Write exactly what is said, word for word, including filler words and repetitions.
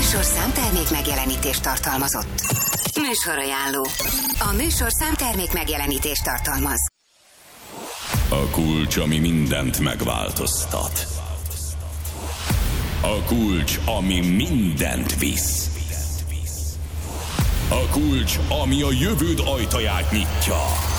műsor számtermék megjelenítést tartalmazott. Műsorajánló. A műsor számtermék megjelenítést tartalmaz. A kulcs, ami mindent megváltoztat. A kulcs, ami mindent visz. A kulcs, ami a jövőd ajtaját nyitja.